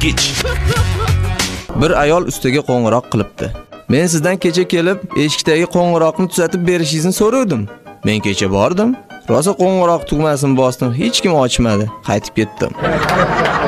bosqich. Bir ayol ustiga qo'ng'iroq qilibdi. Men sizdan kecha kelib, eshikdagi qo'ng'iroqni tuzatib berishingizni so'radim. Men kecha bordim, rosa qo'ng'iroq tugmasini bosdim, hech kim ochmadi. Qaytib ketdim.